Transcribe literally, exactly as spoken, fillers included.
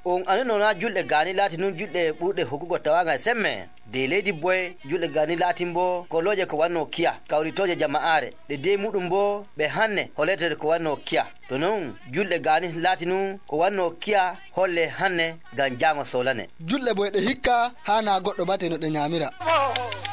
on anano na julɗe gani lati nun julɗe ɓurɗe hokkugo tawaga semme de leydi boy julɗe gani latimbo ko loje ko wanno kiya kawritoje jama'are ɗe de muɗum bo ɓe hanne holetede ko wanno kiya to non julɗe gani latinu ko wanno kiya holle hanne gam jango solane julɗe boy ɗe hikka hana goɗɗo bate no ɗe nyamira.